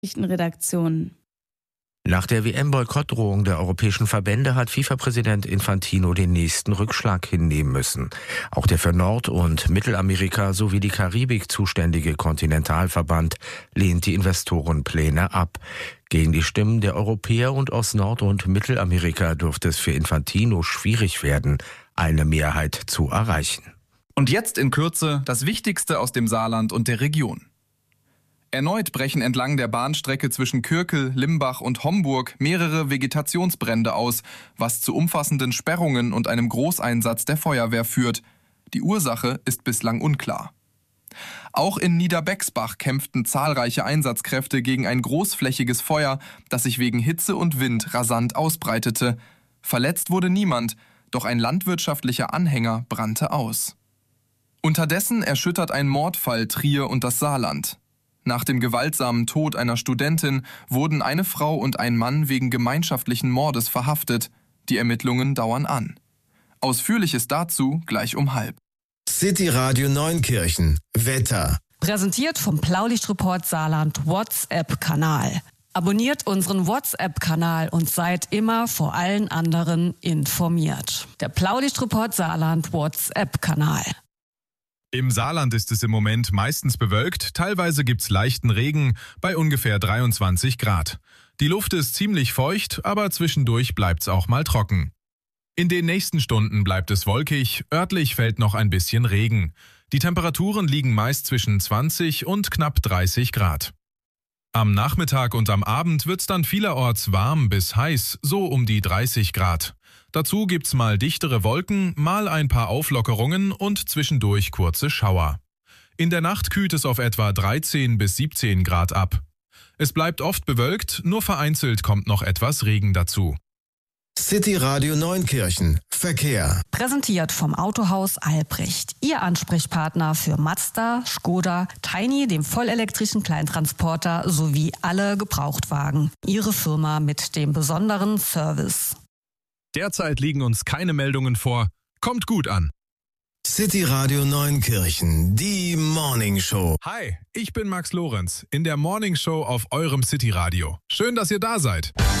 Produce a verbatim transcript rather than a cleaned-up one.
Redaktion. Nach der W M-Boykottdrohung der europäischen Verbände hat FIFA-Präsident Infantino den nächsten Rückschlag hinnehmen müssen. Auch der für Nord- und Mittelamerika sowie die Karibik zuständige Kontinentalverband lehnt die Investorenpläne ab. Gegen die Stimmen der Europäer und aus Nord- und Mittelamerika dürfte es für Infantino schwierig werden, eine Mehrheit zu erreichen. Und jetzt in Kürze das Wichtigste aus dem Saarland und der Region. Erneut brechen entlang der Bahnstrecke zwischen Kürkel, Limbach und Homburg mehrere Vegetationsbrände aus, was zu umfassenden Sperrungen und einem Großeinsatz der Feuerwehr führt. Die Ursache ist bislang unklar. Auch in Niederbexbach kämpften zahlreiche Einsatzkräfte gegen ein großflächiges Feuer, das sich wegen Hitze und Wind rasant ausbreitete. Verletzt wurde niemand, doch ein landwirtschaftlicher Anhänger brannte aus. Unterdessen erschüttert ein Mordfall Trier und das Saarland. Nach dem gewaltsamen Tod einer Studentin wurden eine Frau und ein Mann wegen gemeinschaftlichen Mordes verhaftet. Die Ermittlungen dauern an. Ausführliches dazu gleich um halb. City Radio Neunkirchen. Wetter. Präsentiert vom Blaulichtreport Saarland WhatsApp-Kanal. Abonniert unseren WhatsApp-Kanal und seid immer vor allen anderen informiert. Der Blaulichtreport Saarland WhatsApp-Kanal. Im Saarland ist es im Moment meistens bewölkt, teilweise gibt's leichten Regen bei ungefähr dreiundzwanzig Grad. Die Luft ist ziemlich feucht, aber zwischendurch bleibt's auch mal trocken. In den nächsten Stunden bleibt es wolkig, örtlich fällt noch ein bisschen Regen. Die Temperaturen liegen meist zwischen zwanzig und knapp dreißig Grad. Am Nachmittag und am Abend wird's dann vielerorts warm bis heiß, so um die dreißig Grad. Dazu gibt's mal dichtere Wolken, mal ein paar Auflockerungen und zwischendurch kurze Schauer. In der Nacht kühlt es auf etwa dreizehn bis siebzehn Grad ab. Es bleibt oft bewölkt, nur vereinzelt kommt noch etwas Regen dazu. City Radio Neunkirchen. Verkehr. Präsentiert vom Autohaus Albrecht. Ihr Ansprechpartner für Mazda, Skoda, Tiny, dem vollelektrischen Kleintransporter sowie alle Gebrauchtwagen. Ihre Firma mit dem besonderen Service. Derzeit liegen uns keine Meldungen vor. Kommt gut an. City Radio Neunkirchen, die Morning Show. Hi, ich bin Max Lorenz in der Morning Show auf eurem City Radio. Schön, dass ihr da seid.